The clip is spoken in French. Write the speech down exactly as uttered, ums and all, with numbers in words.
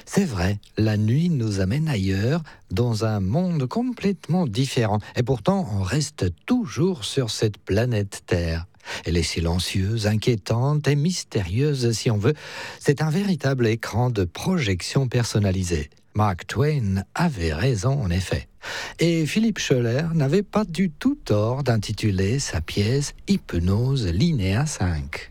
C'est vrai, la nuit nous amène ailleurs, dans un monde complètement différent. Et pourtant, on reste toujours sur cette planète Terre. Elle est silencieuse, inquiétante et mystérieuse si on veut. C'est un véritable écran de projection personnalisée. Mark Twain avait raison en effet. Et Philippe Schoeller n'avait pas du tout tort d'intituler sa pièce Hypnose Linéa cinq.